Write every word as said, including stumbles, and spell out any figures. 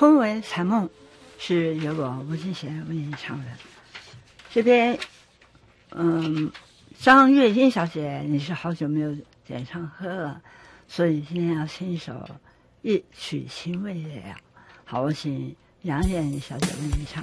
婚为残梦是由我吴金贤为你唱的。这边，嗯，张月英小姐，你是好久没有演唱歌了，所以今天要听一首《一曲情未了》。好，我请杨艳小姐为你唱。